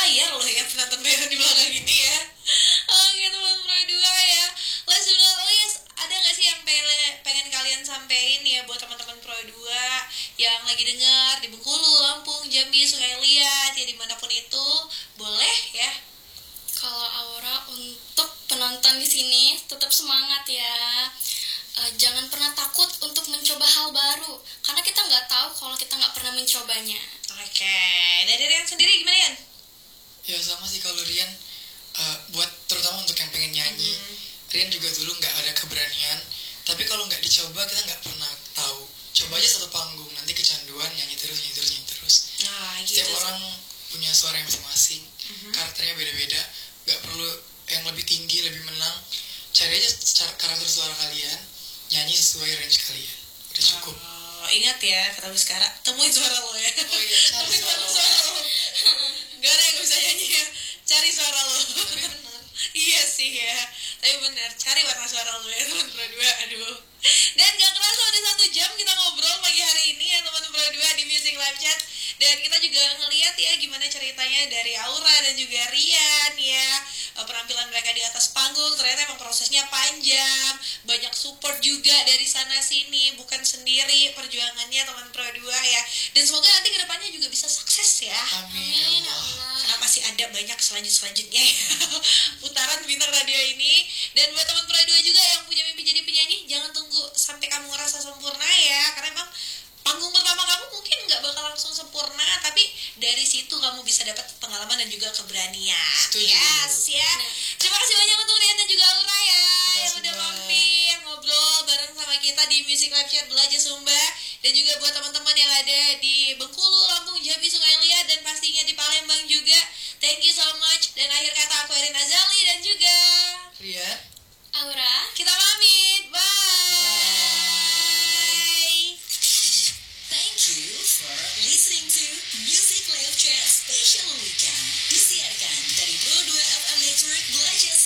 bayar loh ya, penonton bayaran di belakang ini ya. Oke teman Pro 2 ya. Let's do that list. Ada gak sih yang pengen kalian sampein ya buat teman-teman Pro 2 yang lagi dengar di Bengkulu, Lampung, Jambi, Sungai Liat, ya dimanapun itu, boleh ya. Kalau Aura untuk penonton di sini tetap semangat ya. Jangan pernah takut untuk mencoba hal baru, karena kita nggak tahu kalau kita nggak pernah mencobanya. Oke, dari Rian sendiri gimana Rian? Ya sama sih kalau Rian, buat terutama untuk yang pengen nyanyi, Rian juga dulu nggak ada keberanian, tapi kalau nggak dicoba kita nggak pernah tahu. Coba aja satu panggung, nanti kecanduan nyanyi terus. Nah, gitu. Setiap orang punya suara yang masing-masing, karakternya beda-beda, nggak perlu yang lebih tinggi, lebih menang. Cari aja karakter suara kalian, nyanyi sesuai range kalian, udah cukup. Ingat ya, kata sekarang temuin suara lo ya. Oh iya, cari suara lo. Gak ada yang gak bisa nyanyi ya, cari suara lo. Tapi benar. Iya sih ya, tapi benar, cari warna suara lo ya teman Pro 2. Aduh. Dan gak kerasa udah 1 jam kita ngobrol pagi hari ini ya teman Pro 2 di Music Live Chat. Dan kita juga ngeliat ya gimana ceritanya dari Aura dan juga Rian ya, penampilan mereka di atas panggung. Ternyata emang prosesnya panjang, banyak support juga dari sana sini, bukan sendiri perjuangannya teman Pro 2 ya. Dan semoga nanti kedepannya juga bisa sukses ya. Amin ya Allah. Karena masih ada banyak selanjutnya ya putaran bintang radio ini. Dan buat teman Pro 2 juga yang punya mimpi jadi penyanyi, jangan tunggu sampai kamu ngerasa sempurna ya, karena emang panggung pertama kamu mungkin nggak bakal langsung sempurna, tapi dari situ kamu bisa dapat pengalaman dan juga keberanian. Setuju. Yes ya. Terima kasih banyak untuk Rian dan juga Aura ya yang udah Mbak. mampir ngobrol bareng sama kita di Music Live Chat Belajar Sumba. Dan juga buat teman-teman yang ada di Bengkulu, Lampung, Jambi, Sungai Liat, dan pastinya di Palembang juga. Thank you so much. Dan akhir kata aku Erin Azali dan juga Rian, Aura, kita pamit. Bye. Thank you for listening to Music Live Chat Special Weekend. Disiarkan dari Pro 2 FM Network Belajar